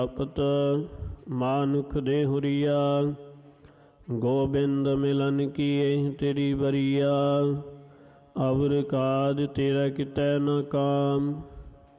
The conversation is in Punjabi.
ਆਪਤ ਮਾਨੁਖ ਦੇ ਹੁਰੀਆ ਗੋਬਿੰਦ ਮਿਲਨ ਕੀਏ ਤੇਰੀ ਬਰੀਆ ਅਵਰ ਕਾਜ ਤੇਰਾ ਕਿਤੈ ਨ ਕਾਮ